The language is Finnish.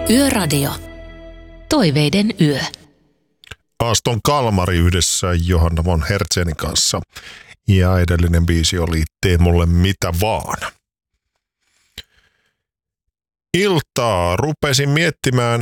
Yöradio. Toiveiden yö. Aston Kalmari yhdessä Johanna von Hertzenin kanssa. Ja edellinen biisi oli Tee mulle mitä vaan. Iltaa rupesin miettimään,